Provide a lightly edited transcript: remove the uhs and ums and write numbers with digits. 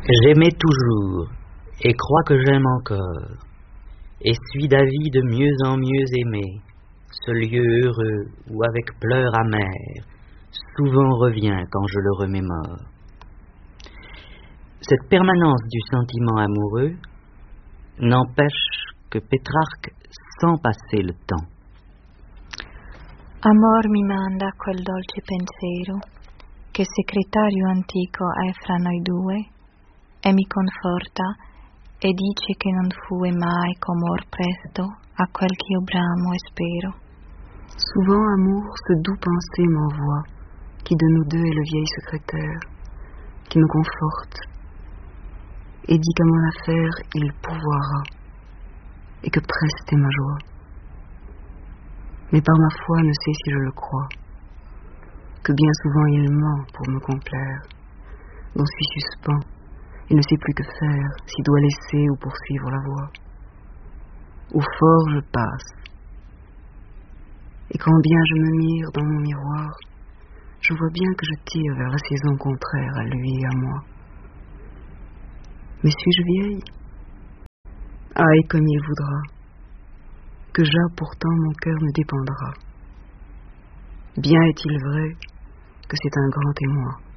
J'aimais toujours, et crois que j'aime encore, et suis d'avis de mieux en mieux aimer, ce lieu heureux où avec pleurs amers, souvent revient quand je le remémore. Cette permanence du sentiment amoureux n'empêche que Pétrarque sent passer le temps. Amor mi manda quel dolce pensiero che segretario antico è fra noi due e mi conforta e dice che non fue mai com'or presto a quel ch'io bramo e spero. Souvent amour, ce doux pensée m'envoie, qui de nous deux est le vieil secrétaire, qui me conforte et dit qu'à mon affaire il pourvoira, et que preste est ma joie. Mais par ma foi ne sais si je le crois, que bien souvent il ment pour me complaire, dont suis suspens, et ne sait plus que faire, s'il doit laisser ou poursuivre la voie. Au fort je passe, et quand bien je me mire dans mon miroir, je vois bien que je tire vers la saison contraire à lui et à moi. Mais suis-je vieille? Aïe, comme il voudra, que j'as pourtant mon cœur ne dépendra. Bien est-il vrai que c'est un grand émoi.